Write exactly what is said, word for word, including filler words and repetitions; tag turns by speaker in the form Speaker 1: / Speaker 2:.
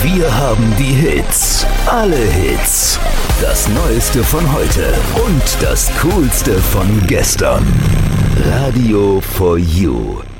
Speaker 1: Wir haben die Hits, alle Hits, das Neueste von heute und das Coolste von gestern. Radio for You.